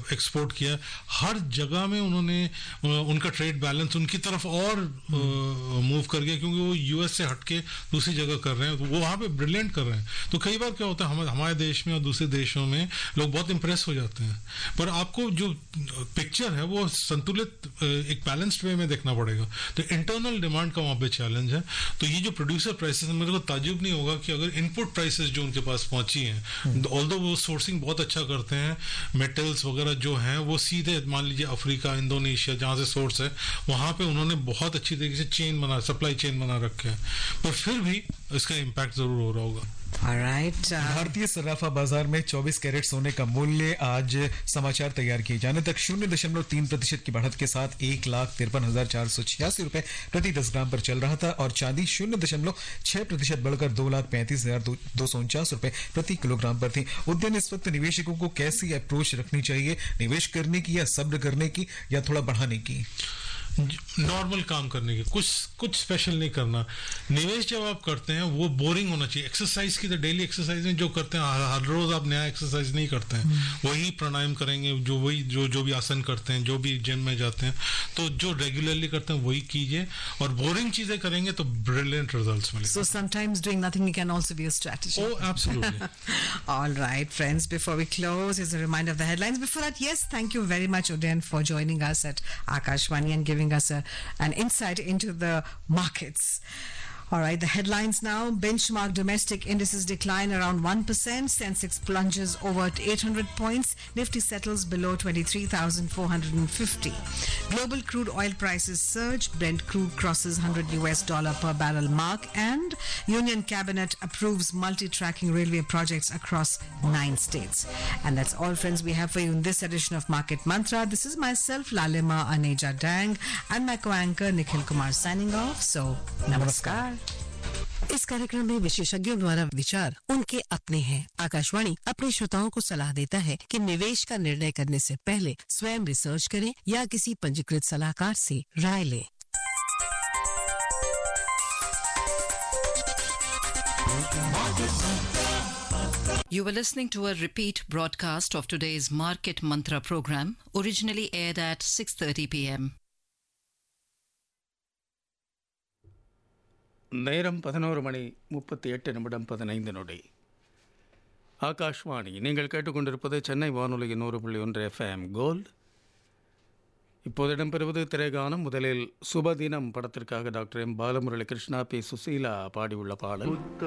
Export किया, हर जगह में उन्होंने उनका ट्रेड बैलेंस उनकी तरफ और मूव कर गया, क्योंकि वो यूएस से हटके दूसरी जगह कर रहे हैं, तो वो वहाँ पे ब्रिलियंट कर रहे हैं। तो कई बार क्या होता है हमारे देश में और दूसरे देशों में लोग बहुत इंप्रेस हो जाते हैं, पर आपको जो पिक्चर है वो संतुलित एक बैलेंस्ड वे में देखना पड़ेगा। तो इंटरनल डिमांड का वहाँ पे चैलेंज है। तो ये जो प्रोड्यूसर प्राइसेस, मेरे को ताज्जुब नहीं होगा कि अगर इनपुट प्राइसेस जो उनके पास पहुंची हैं, ऑल्दो वो सोर्सिंग बहुत अच्छा करते हैं, मेटल्स वगैरह जो हैं वो सीधे मान लीजिए अफ्रीका, इंडोनेशिया जहाँ से सोर्स है वहाँ पे उन्होंने बहुत अच्छी तरीके से सप्लाई चेन बना रखे हैं, पर फिर भी इसका इम्पैक्ट जरूर हो रहा होगा। भारतीय सराफा बाजार में 24 कैरेट सोने का मूल्य आज समाचार तैयार किए जाने तक 0.3% की बढ़त के साथ 1,53,486 रुपए प्रति 10 ग्राम पर चल रहा था, और चांदी 0.6% बढ़कर 2,35,249 रुपए प्रति किलोग्राम पर थी। उद्यम इस वक्त निवेशकों को कैसी अप्रोच रखनी चाहिए, निवेश करने की या सब्र करने की या थोड़ा बढ़ाने की? नॉर्मल काम करने की, कुछ स्पेशल नहीं करना। निवेश जब आप करते हैं वो बोरिंग होना चाहिए। एक्सरसाइज की तो डेली एक्सरसाइज में जो करते हैं, हर रोज आप नया एक्सरसाइज नहीं करते हैं, वही प्राणायाम करेंगे, जो भी आसन करते हैं, जो भी जिम में जाते हैं, तो जो रेगुलरली करते हैं वही कीजिए, और बोरिंग चीजें करेंगे तो ब्रिलियंट रिजल्ट्स मिलेंगे। So sometimes doing nothing can also be a strategy. Oh, absolutely. All right, friends, before we close, here's a reminder of the headlines. Before that, yes, thank you very much, Udayan, for joining us at Akashvani and giving us an insight into the markets. All right, the headlines now. Benchmark domestic indices decline around 1%. Sensex plunges over 800 points. Nifty settles below 23,450. Global crude oil prices surge. Brent crude crosses $100 per barrel mark. And Union Cabinet approves multi-tracking railway projects across 9 states. And that's all, friends, we have for you in this edition of Market Mantra. This is myself, Lalima Aneja Dang, and my co-anchor Nikhil Kumar signing off. So, namaskar. इस कार्यक्रम में विशेषज्ञों द्वारा विचार उनके अपने हैं। आकाशवाणी अपने श्रोताओं को सलाह देता है कि निवेश का निर्णय करने से पहले स्वयं रिसर्च करें या किसी पंजीकृत सलाहकार से राय लें। You were listening to a repeat broadcast of today's Market Mantra program, originally aired at 6:30 p.m. நேரம் 11:38:15 ஆகாஷ்வாணி. நீங்கள் கேட்டுக்கொண்டிருப்பது சென்னை வானொலியின் 100.1 FM கோல்ட். இப்போது இடம்பெறுவது திரைகானம். முதலில் சுபதினம் படத்திற்காக doctor M Balamurali Krishna, B Susheela பாடியுள்ள பாடல்.